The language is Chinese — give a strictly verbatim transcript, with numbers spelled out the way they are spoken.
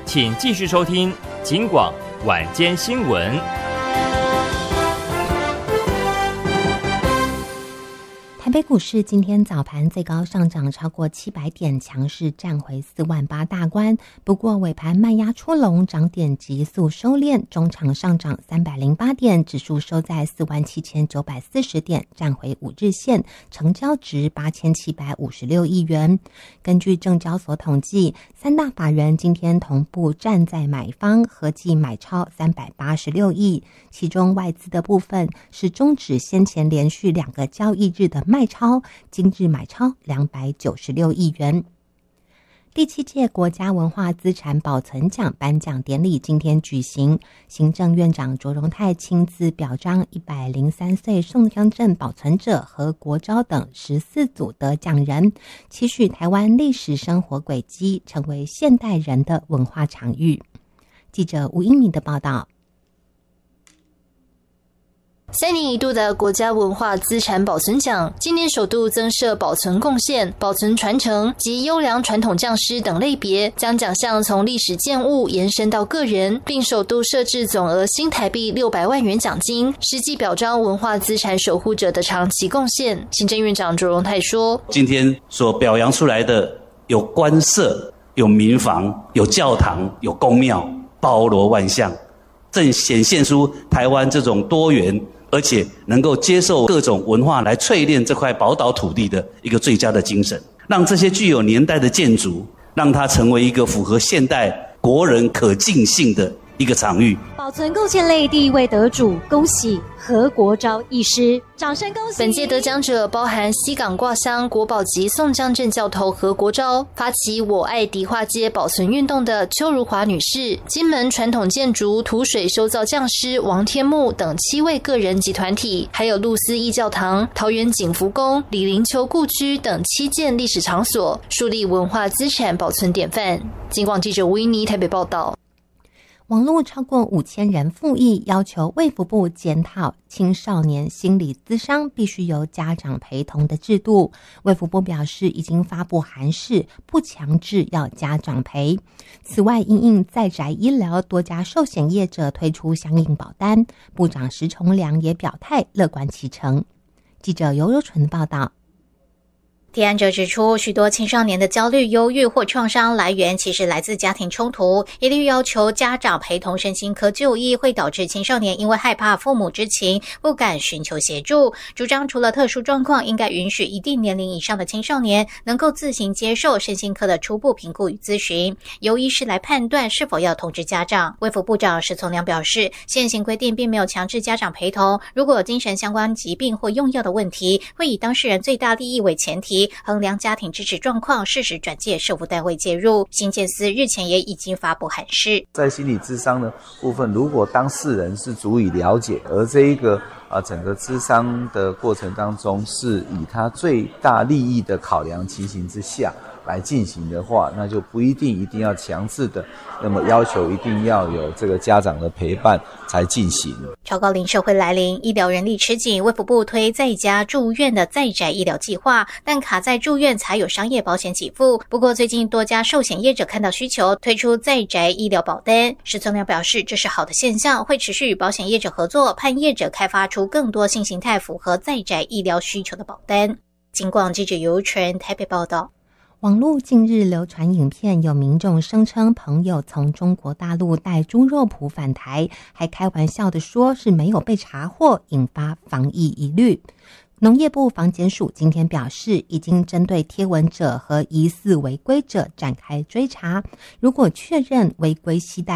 请继续收听警广晚间新闻。 台北股市今天早盘最高上涨超过七百点，强势站回四万八大关。不过尾盘卖压出笼，涨点急速收敛，中场上涨三百零八点，指数收在四万七千九百四十点，站回五日线，成交值八千七百五十六亿元。根据证交所统计，三大法人今天同步站在买方，合计买超三百八十六亿，其中外资的部分是终止先前连续两个交易日的卖超，今日买超两百九十六亿元。第七届国家文化资产保存奖颁奖典礼今天举行，行政院长卓荣泰亲自表彰一百零三岁宋江镇保存者和国昭等十四组得奖人，期许台湾历史生活轨迹成为现代人的文化场域。记者吴英敏的报道。 三年一度的国家文化资产保存奖，今年首度增设保存贡献、保存传承及优良传统匠师等类别，将奖项从历史建物延伸到个人，并首度设置总额新台币六百万元奖金，实际表彰文化资产守护者的长期贡献。行政院长卓荣泰说：“ 今天所表扬出来的有官舍、有民房、有教堂、有宫庙，包罗万象，正显现出台湾这种多元。”而且能够接受各种文化来淬炼这块宝岛土地的一个最佳的精神，让这些具有年代的建筑，让它成为一个符合现代国人可进性的一个场域。 保存贡献类第一位得主，恭喜何国昭医师，掌声恭喜！ 本届得奖者包含西港挂乡国宝级宋江镇教头何国昭，发起我爱迪化街保存运动的邱如华女士，金门传统建筑土水修造匠师王天木等七位个人及团体，还有露丝义教堂、桃园景福宫、李林秋故居等七件历史场所，树立文化资产保存典范。警广记者吴依妮台北报道。 网络超过五千人复议，要求卫福部检讨青少年心理咨商必须由家长陪同的制度。卫福部表示，已经发布函释，不强制要家长陪。此外，因应在宅医疗，多家寿险业者推出相应保单，部长石崇良也表态乐观其成。记者尤柔纯报道。 提案者指出，许多青少年的焦虑、忧郁或创伤来源其实来自家庭冲突，一律要求家长陪同身心科就医，会导致青少年因为害怕父母知情，不敢寻求协助。主张除了特殊状况，应该允许一定年龄以上的青少年能够自行接受身心科的初步评估与咨询，由医师来判断是否要通知家长。卫福部长石从良表示，现行规定并没有强制家长陪同，如果有精神相关疾病或用药的问题，会以当事人最大利益为前提，衡量家庭支持状况，适时转介社福单位介入。新建司日前也已经发布函释， 在心理咨商的部分，如果当事人是足以了解，而这一个啊整个咨商的过程当中是以他最大利益的考量情形之下来进行的话，那就不一定一定要强制的那么要求一定要有这个家长的陪伴才进行。 超高龄社会来临，医疗人力吃紧，卫福部推在家住院的在宅医疗计划，但卡在住院才有商业保险给付。不过最近多家寿险业者看到需求，推出在宅医疗保单。石从良表示，这是好的现象，会持续与保险业者合作，盼业者开发出更多新形态符合在宅医疗需求的保单。警广记者尤纯台北报道。 网络近日流传影片，有民众声称朋友从中国大陆带猪肉脯返台，还开玩笑地说是没有被查获，引发防疫疑虑。农业部防检署今天表示，已经针对贴文者和疑似违规者展开追查，如果确认违规携带